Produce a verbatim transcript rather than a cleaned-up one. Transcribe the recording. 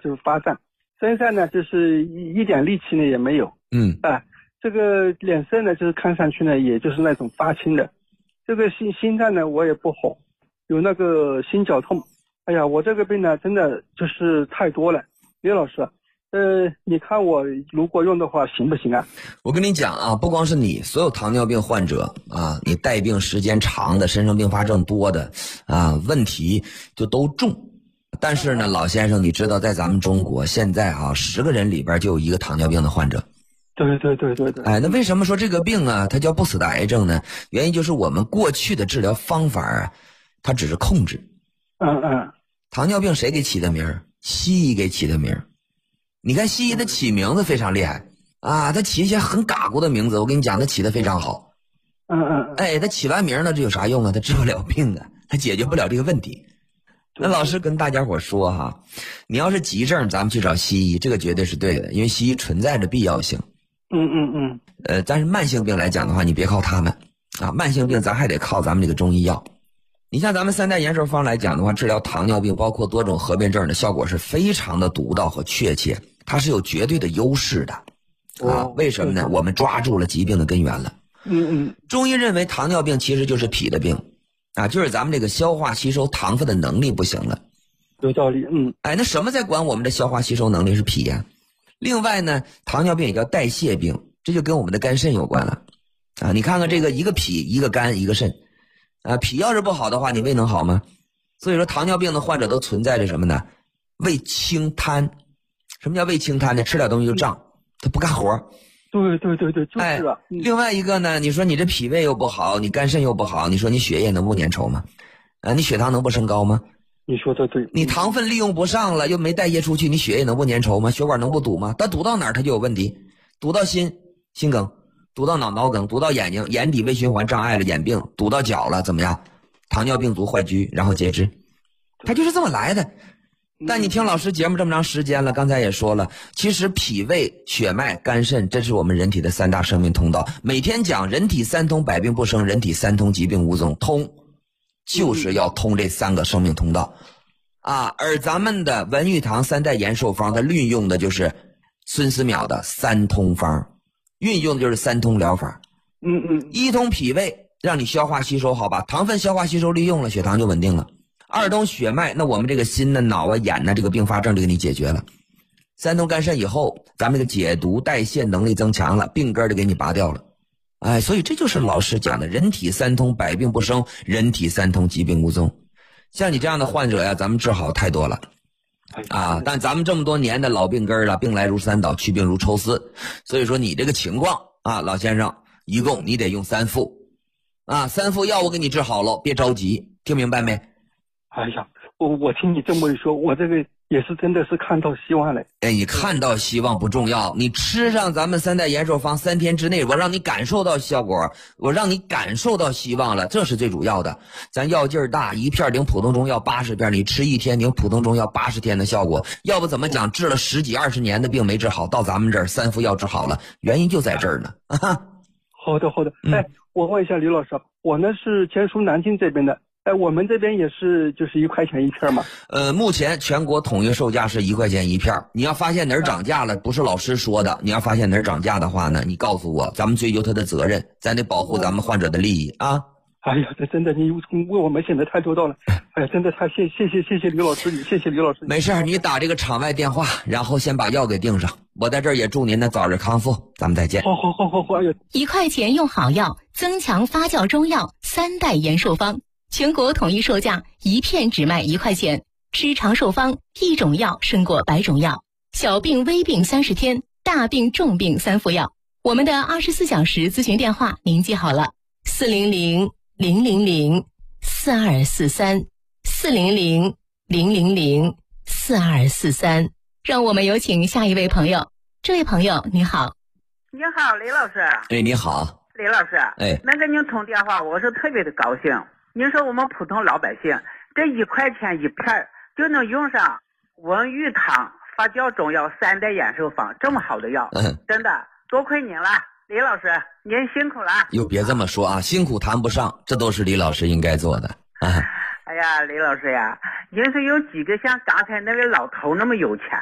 就发胀，身上呢就是一一点力气呢也没有。 嗯啊，这个脸色呢就是看上去呢也就是那种发青的，这个心心脏呢我也不好，有那个心绞痛。哎呀，我这个病呢真的就是太多了。李老师，呃，你看我如果用的话行不行啊？ 我跟你讲啊，不光是你，所有糖尿病患者啊，你带病时间长的、身上并发症多的啊，问题就都重。但是呢，老先生，你知道，在咱们中国现在啊，十个人里边就有一个糖尿病的患者。 对对对对对。 哎，那为什么说这个病啊，它叫不死的癌症呢？原因就是我们过去的治疗方法啊，它只是控制。 嗯嗯。 糖尿病谁给起的名儿？西医给起的名儿。你看西医的起名字非常厉害啊，他起一些很嘎咕的名字，我跟你讲，他起的非常好。 嗯嗯。 哎，他起完名呢，这有啥用啊？他治不了病啊，他解决不了这个问题。那老师跟大家伙说哈，你要是急症，咱们去找西医，这个绝对是对的，因为西医存在着必要性。 嗯嗯嗯。 呃，但是慢性病来讲的话，你别靠他们啊，慢性病咱还得靠咱们这个中医药。你像咱们三代延寿方来讲的话，治疗糖尿病包括多种合并症的效果是非常的独到和确切，它是有绝对的优势的啊。为什么呢？我们抓住了疾病的根源了。 嗯嗯。 中医认为糖尿病其实就是脾的病啊，就是咱们这个消化吸收糖分的能力不行了。 有道理。嗯。 哎，那什么在管我们的消化吸收能力？是脾呀。另外呢，糖尿病也叫代谢病，这就跟我们的肝肾有关了啊。你看看这个，一个脾，一个肝，一个肾。啊，脾要是不好的话，你胃能好吗？所以说糖尿病的患者都存在着什么呢？胃轻瘫。什么叫胃轻瘫呢？吃点东西就胀，他不干活。 对对对对，就是啊。 哎，另外一个呢，你说你这脾胃又不好，你肝肾又不好，你说你血液能不粘稠吗？啊，你血糖能不升高吗？ 你说的对。 你糖分利用不上了，又没代谢出去，你血液能不粘稠吗？血管能不堵吗？它堵到哪儿它就有问题，堵到心，心梗。堵到脑，脑梗；堵到眼睛，眼底微循环障碍了，眼病；堵到脚了，怎么样？糖尿病足坏疽，然后截肢，它就是这么来的。但你听老师节目这么长时间了，刚才也说了，其实脾胃、血脉、肝肾，这是我们人体的三大生命通道。每天讲人体三通，百病不生；人体三通，疾病无踪。通，就是要通这三个生命通道啊。而咱们的文玉堂三代延寿方，它运用的就是孙思邈的三通方。运用的就是三通疗法。 嗯嗯。 一通脾胃，让你消化吸收好，把糖分消化吸收利用了，血糖就稳定了。二通血脉，那我们这个心呢、脑啊、眼呢，这个并发症就给你解决了。三通肝肾以后，咱们这个解毒代谢能力增强了，病根就给你拔掉了。哎，所以这就是老师讲的人体三通，百病不生；人体三通，疾病无踪。像你这样的患者呀，咱们治好太多了。啊，但咱们这么多年的老病根了，病来如山倒，去病如抽丝，所以说你这个情况啊，老先生，一共你得用三副，啊，三副药我给你治好了，别着急，听明白没？ 哎呀，我我听你这么一说，我这个也是真的是看到希望了。 哎，你看到希望不重要，你吃上咱们三代延寿方，三天之内我让你感受到效果，我让你感受到希望了，这是最主要的。咱药劲儿大，一片顶普通中药八十片，你吃一天顶普通中药八十天的效果，要不怎么讲治了十几二十年的病没治好，到咱们这儿三副药治好了，原因就在这儿呢。 好的好的。哎，我问一下李老师，我呢是江苏南京这边的。哎，我们这边也是就是一块钱一片嘛。 呃，目前全国统一售价是一块钱一片。你要发现哪儿涨价了，不是老师说的，你要发现哪儿涨价的话呢，你告诉我，咱们追究他的责任，咱得保护咱们患者的利益啊。 哎呀，这真的你为我们显得太周到了。哎呀，真的太谢谢谢谢谢李老师，你谢谢李老师。 没事，你打这个场外电话，然后先把药给订上。我在这儿也祝您呢早日康复，咱们再见。 好好好好好。哎呀， 一块钱用好药，增强发酵中药三代延寿方。全国统一售价，一片只卖一块钱。吃长寿方，一种药胜过百种药。小病微病三十天，大病重病三副药。我们的二十四小时咨询电话您记好了：四零零零零零四二四三，四零零零零零四二四三。让我们有请下一位朋友。这位朋友你好。 你好，李老师。 哎，你好， 李老师。 哎， 能跟您通电话，我是特别的高兴。您说我们普通老百姓这一块钱一片就能用上文玉堂发酵中药三代延寿方这么好的药， 嗯， 真的多亏您了，李老师，您辛苦了。 哟，别这么说啊，辛苦谈不上，这都是李老师应该做的啊。 哎呀，李老师呀，您是有几个像刚才那位老头那么有钱？